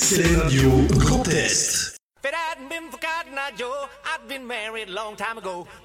C'est Radio Grand Est. If it hadn't been for Cotton Eye Joe, I'd been married a long time ago.